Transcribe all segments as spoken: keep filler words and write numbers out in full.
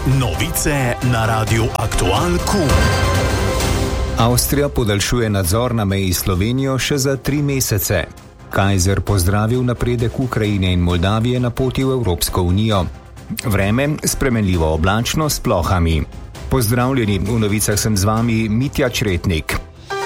Novice na Radiu Aktual Q. Avstrija podaljšuje nadzor na meji s Slovenijo še za tri mesece. Kajzer pozdravil napredek Ukrajine in Moldavije na poti v Evropsko unijo. Vreme spremenljivo oblačno s plohami. Pozdravljeni, v novicah sem z vami Mitja Čretnik.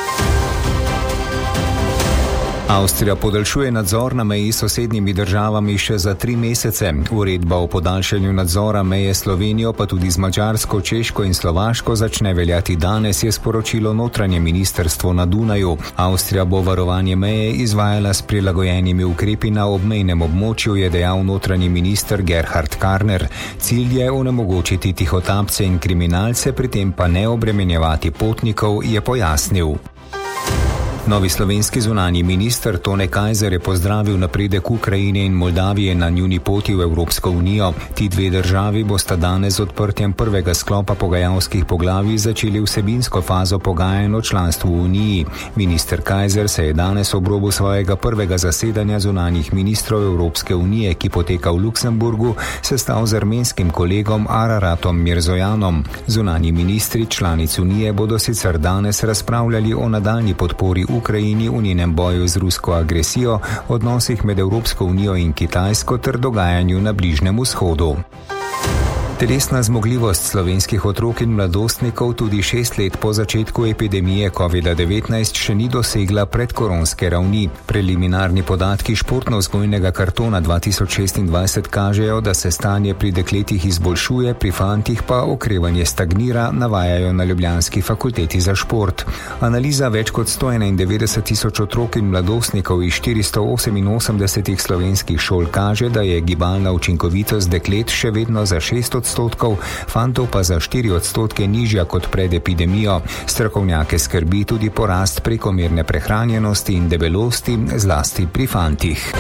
Avstrija podaljšuje nadzor na meji s sosednjimi državami še za tri mesece. Uredba o podaljšanju nadzora meje Slovenijo, pa tudi z Madžarsko, Češko in Slovaško začne veljati danes, je sporočilo notranje ministrstvo na Dunaju. Avstrija bo varovanje meje izvajala s prilagojenimi ukrepi na obmejnem območju, je dejal notranji minister Gerhard Karner. Cilj je onemogočiti tihotapce in kriminalce, pri tem pa ne obremenjevati potnikov, je pojasnil. Novi slovenski zunanji minister Tone Kajzer je pozdravil napredek Ukrajine in Moldavije na njuni poti v Evropsko unijo. Ti dve državi bosta danes z odprtjem prvega sklopa pogajalskih poglavij začeli vsebinsko fazo pogajanj o članstvu v uniji. Minister Kajzer se je danes ob robu svojega prvega zasedanja zunanjih ministrov Evropske unije, ki poteka v Luksemburgu, sestal z armenskim kolegom Araratom Mirzojanom. Zunanji ministri članic unije bodo sicer danes razpravljali o nadaljnji podpori Ukrajini v njenem boju z rusko agresijo, odnosih med Evropsko unijo in Kitajsko ter dogajanju na Bližnjem vzhodu. Telesna zmogljivost slovenskih otrok in mladostnikov tudi šest let po začetku epidemije kovida devetnajst še ni dosegla predkoronske ravni. Preliminarni podatki športno-vzgojnega kartona dva tisoč šestindvajset kažejo, da se stanje pri dekletih izboljšuje, pri fantih pa okrevanje stagnira, navajajo na ljubljanski fakulteti za šport. Analiza več kot sto enaindevetdeset tisoč otrok in mladostnikov iz štiristo oseminosemdeset slovenskih šol kaže, da je gibalna učinkovitost deklet še vedno za šest odstotkov odstotkov, fantov pa za štiri odstotke nižja kot pred epidemijo. Strokovnjake skrbi tudi porast prekomerne prehranjenosti in debelosti, zlasti pri fantih.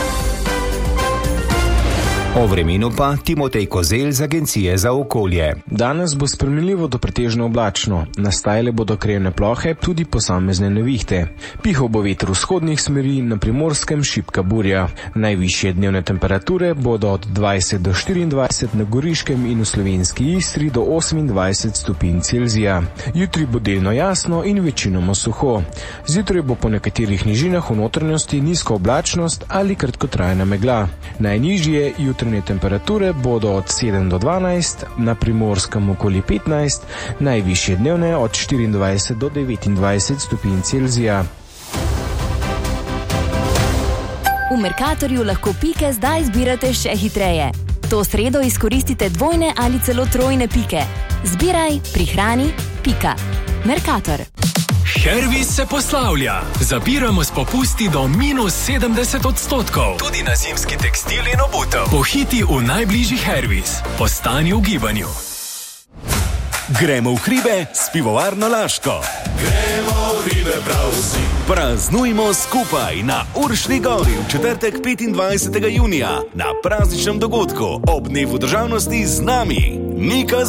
O vremenu pa Timotej Kozelj z Agencije za okolje. Danes bo spremenljivo do pretežno oblačno. Nastajale bodo krajevne plohe, tudi posamezne nevihte. Pihal bo veter vzhodnih smeri, na Primorskem šibka burja. Najvišje dnevne temperature bodo od dvajset do štiriindvajset na Goriškem in v slovenski Istri do osemindvajset stopinj Celzija. Jutri bo delno jasno in večinoma suho. Zjutraj bo po nekaterih nižinah v notranjosti nizko oblačnost ali kratkotrajna megla. Najnižje jutranje temperature bodo od sedem do dvanajst, na Primorskem okoli petnajst, najvišje dnevne od štiriindvajset do devetindvajset stopinj Celzija. V Mercatorju lahko pike zdaj zbirate še hitreje. To sredo izkoristite dvojne ali celo trojne pike. Zbiraj, prihrani, pika. Mercator. Hervis se poslavlja. Zapiramo s popusti do minus sedemdeset odstotkov. Tudi na zimski tekstil in obutev. Pohiti v najbližji Hervis. Postani v gibanju. Gremo v hribe s pivovarno Laško. Gremo v hribe prav vsi. Praznujmo skupaj na Uršni gori v četrtek petindvajsetega junija na prazničnem dogodku ob dnevu državnosti z nami. Nika